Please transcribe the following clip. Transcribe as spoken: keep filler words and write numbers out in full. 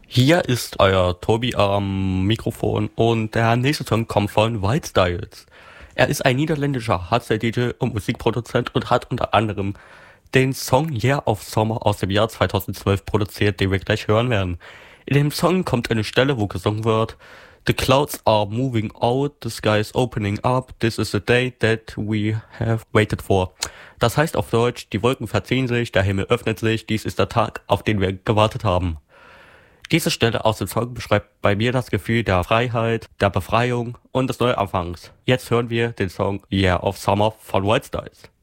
Hier ist euer Tobi am Mikrofon und der nächste Song kommt von White Styles. Er ist ein niederländischer Hardstyle-D J und Musikproduzent und hat unter anderem den Song Year of Summer aus dem Jahr zweitausendzwölf produziert, den wir gleich hören werden. In dem Song kommt eine Stelle, wo gesungen wird: The clouds are moving out, the sky is opening up, this is the day that we have waited for. Das heißt auf Deutsch, die Wolken verziehen sich, der Himmel öffnet sich, dies ist der Tag, auf den wir gewartet haben. Diese Stelle aus dem Song beschreibt bei mir das Gefühl der Freiheit, der Befreiung und des Neuanfangs. Jetzt hören wir den Song Year of Summer von White Styles.